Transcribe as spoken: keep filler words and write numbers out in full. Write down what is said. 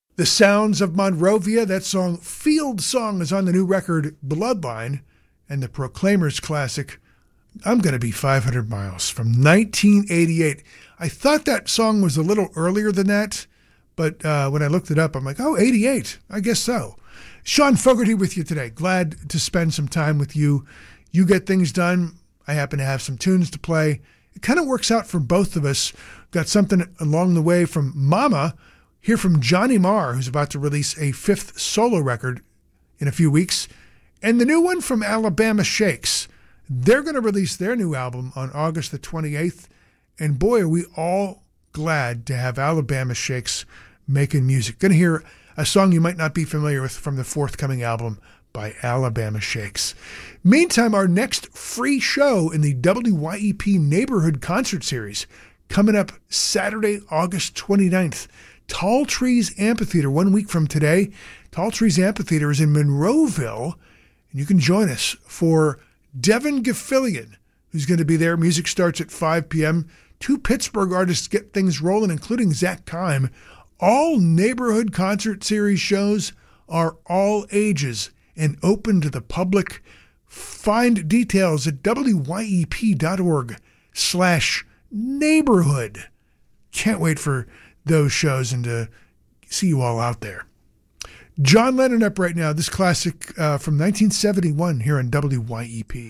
The Sounds of Monrovia, that song, Field Song, is on the new record, Bloodline, and the Proclaimers classic, I'm Gonna Be five hundred miles, from nineteen eighty-eight. I thought that song was a little earlier than that, but uh, when I looked it up, I'm like, oh, eighty-eight, I guess so. Sean Fogarty with you today. Glad to spend some time with you. You get things done. I happen to have some tunes to play. It kind of works out for both of us. Got something along the way from Mama. Hear from Johnny Marr, who's about to release a fifth solo record in a few weeks. And the new one from Alabama Shakes. They're going to release their new album on August the twenty-eighth. And boy, are we all glad to have Alabama Shakes making music. Going to hear a song you might not be familiar with from the forthcoming album by Alabama Shakes. Meantime, our next free show in the W Y E P Neighborhood Concert Series coming up Saturday, August twenty-ninth. Tall Trees Amphitheater, one week from today. Tall Trees Amphitheater is in Monroeville, and you can join us for Devin Gaffilian, who's going to be there. Music starts at five p.m. Two Pittsburgh artists get things rolling, including Zach Kime. All Neighborhood Concert Series shows are all ages and open to the public. Find details at wyep.org slash neighborhood. Can't wait for those shows and to see you all out there. John Lennon up right now, this classic uh, from nineteen seventy-one here on W Y E P.